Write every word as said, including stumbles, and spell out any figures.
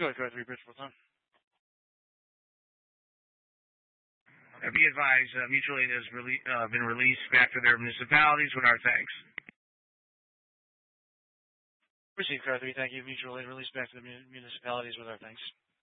Go ahead, car three, Bridgeport time. Uh, be advised, uh, mutual aid has rele uh, been released back to their municipalities with our thanks. Received, car three. Thank you. Mutual aid released back to the municipalities with our thanks.